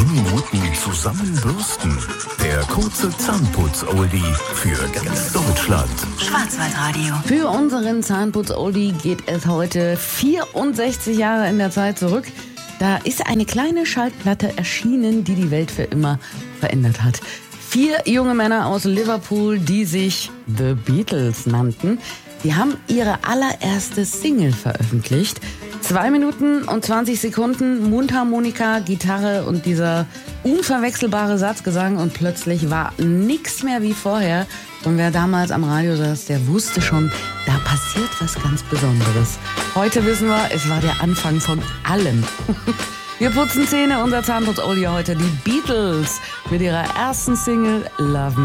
Minuten zusammenbürsten. Der kurze Zahnputz-Oldie für ganz Deutschland. Schwarzwaldradio. Für unseren Zahnputz-Oldie geht es heute 64 Jahre in der Zeit zurück. Da ist eine kleine Schallplatte erschienen, die die Welt für immer verändert hat. 4 junge Männer aus Liverpool, die sich The Beatles nannten, die haben ihre allererste Single veröffentlicht. 2 Minuten und 20 Sekunden, Mundharmonika, Gitarre und dieser unverwechselbare Satzgesang und plötzlich war nichts mehr wie vorher. Und wer damals am Radio saß, der wusste schon, da passiert was ganz Besonderes. Heute wissen wir, es war der Anfang von allem. Wir putzen Zähne, unser Zahnputz-Oldie heute, die Beatles mit ihrer ersten Single Love Me.